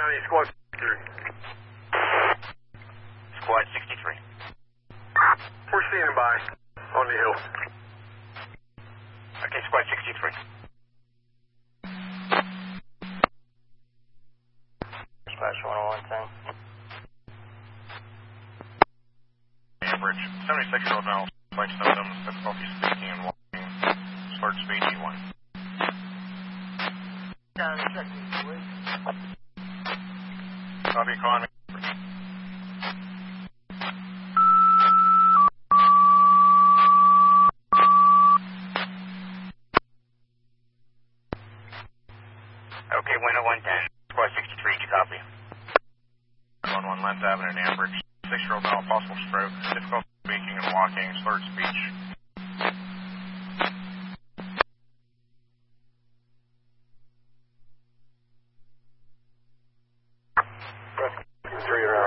County, Squad 63. Squad 63. We're standing by on the hill. Okay, Squad 63. Dispatch 10110. Ambridge, 76-year-old male, like symptoms, difficulty speaking and walking, slurred speech, E1. Copy, calling me. Okay, window 110, Squad 63, you copy. 11 Lens Avenue in Ambridge, 6-year-old male, possible stroke, difficulty speaking and walking, slurred speech. Three,